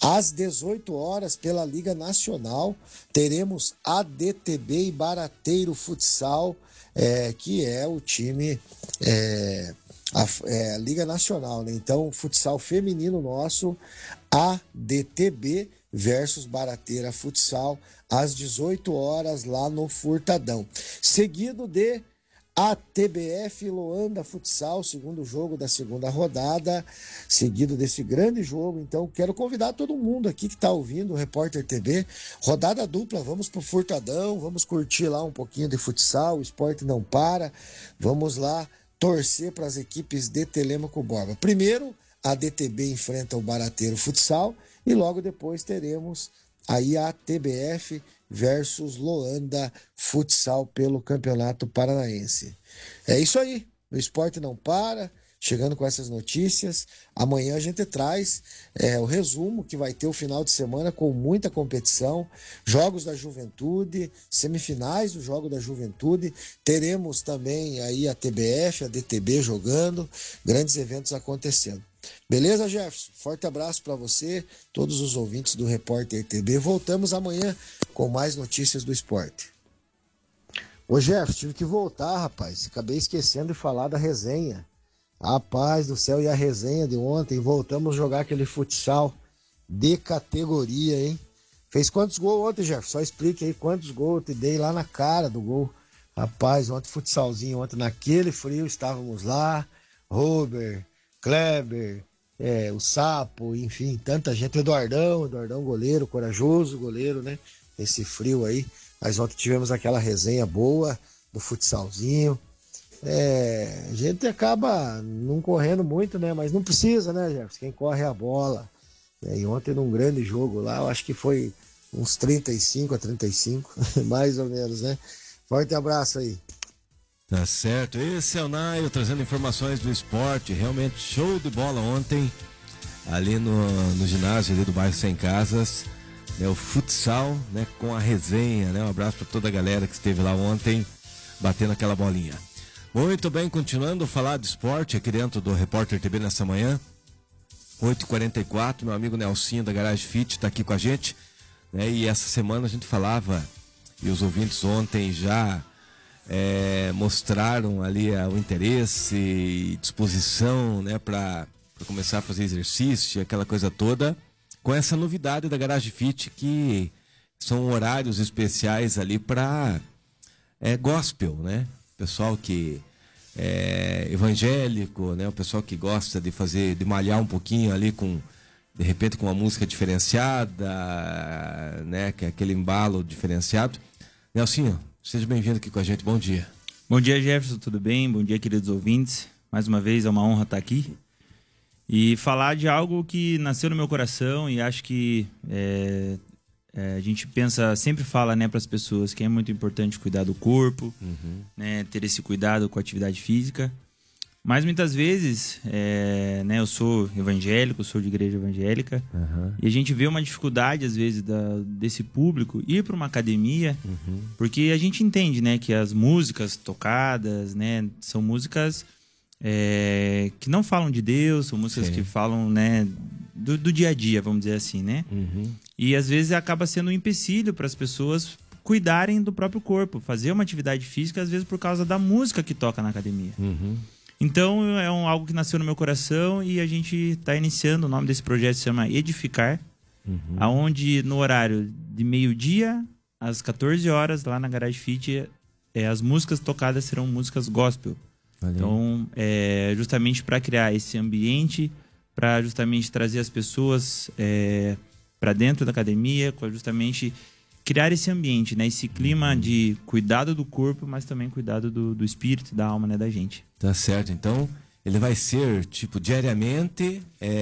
Às 18 horas, pela Liga Nacional, teremos ADTB e Barateiro Futsal, que é o time, a Liga Nacional, né? Então, futsal feminino nosso, ADTB versus Barateira Futsal, às 18 horas, lá no Furtadão. Seguido de ATBF Loanda Futsal, segundo jogo da segunda rodada, seguido desse grande jogo. Então, quero convidar todo mundo aqui que está ouvindo o Repórter TV, rodada dupla, vamos pro Furtadão, vamos curtir lá um pouquinho de futsal, o esporte não para, vamos lá torcer para as equipes de Telêmaco Borba. Primeiro, a DTB enfrenta o Barateiro Futsal e logo depois teremos aí a TBF versus Loanda Futsal pelo Campeonato Paranaense. É isso aí, o esporte não para, chegando com essas notícias. Amanhã a gente traz o resumo que vai ter o final de semana com muita competição, jogos da Juventude, semifinais do Jogo da Juventude, teremos também aí a TBF, a DTB jogando, grandes eventos acontecendo. Beleza, Jefferson? Forte abraço para você, todos os ouvintes do Repórter TV. Voltamos amanhã com mais notícias do esporte. Ô Jefferson, tive que voltar, rapaz. Acabei esquecendo de falar da resenha. Rapaz do céu, e a resenha de ontem? Voltamos a jogar aquele futsal de categoria, hein? Fez quantos gols ontem, Jefferson? Só explique aí quantos gols eu te dei lá na cara do gol. Rapaz, ontem futsalzinho, ontem naquele frio estávamos lá. Robert, Kleber, o Sapo, enfim, tanta gente. Eduardão goleiro, corajoso goleiro, né? Esse frio aí. Mas ontem tivemos aquela resenha boa do futsalzinho. A gente acaba não correndo muito, né? Mas não precisa, né, Jefferson? Quem corre é a bola. E ontem num grande jogo lá, eu acho que foi uns 35-35, mais ou menos, né? Forte abraço aí. Tá certo, esse é o Naio trazendo informações do esporte, realmente show de bola ontem, ali no ginásio ali do bairro Sem Casas, né, o futsal, né, com a resenha, né, um abraço para toda a galera que esteve lá ontem, batendo aquela bolinha. Muito bem, continuando a falar de esporte aqui dentro do Repórter TV nessa manhã, 8h44, meu amigo Nelsinho da Garage Fit está aqui com a gente, né, e essa semana a gente falava, e os ouvintes ontem já mostraram ali o interesse e disposição, né, para começar a fazer exercício, aquela coisa toda, com essa novidade da Garage Fit, que são horários especiais ali para gospel, né? Pessoal que é evangélico, né? O pessoal que gosta de malhar um pouquinho ali de repente com uma música diferenciada, né? Que é aquele embalo diferenciado. Nelsinho, seja bem-vindo aqui com a gente, bom dia. Bom dia, Jefferson, tudo bem? Bom dia, queridos ouvintes. Mais uma vez é uma honra estar aqui e falar de algo que nasceu no meu coração e acho que a gente sempre fala, né, para as pessoas que é muito importante cuidar do corpo, né, ter esse cuidado com a atividade física. Mas muitas vezes, né, eu sou evangélico, sou de igreja evangélica, e a gente vê uma dificuldade, às vezes, desse público ir para uma academia, porque a gente entende, né, que as músicas tocadas, né, são músicas que não falam de Deus, são músicas que falam, né, do dia a dia, vamos dizer assim, né? E às vezes acaba sendo um empecilho para as pessoas cuidarem do próprio corpo, fazer uma atividade física, às vezes por causa da música que toca na academia. Então é algo que nasceu no meu coração e a gente está iniciando. O nome desse projeto se chama Edificar, aonde no horário de meio-dia às 14 horas lá na Garage Fit as músicas tocadas serão músicas gospel. Valeu. Então justamente para criar esse ambiente, para justamente trazer as pessoas para dentro da academia, para justamente criar esse ambiente, né? Esse clima de cuidado do corpo, mas também cuidado do espírito, da alma, né, da gente. Tá certo, então ele vai ser tipo diariamente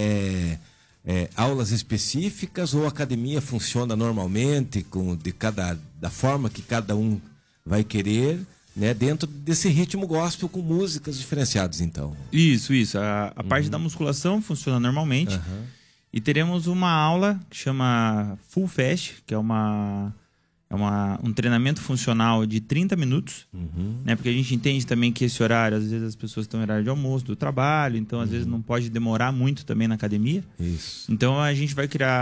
aulas específicas ou a academia funciona normalmente da forma que cada um vai querer, né, dentro desse ritmo gospel com músicas diferenciadas, então. Isso. A parte da musculação funciona normalmente. E teremos uma aula que chama Full Fast, que é um treinamento funcional de 30 minutos, né? Porque a gente entende também que esse horário, às vezes as pessoas estão em horário de almoço, do trabalho, então às vezes não pode demorar muito também na academia. Isso. Então a gente vai criar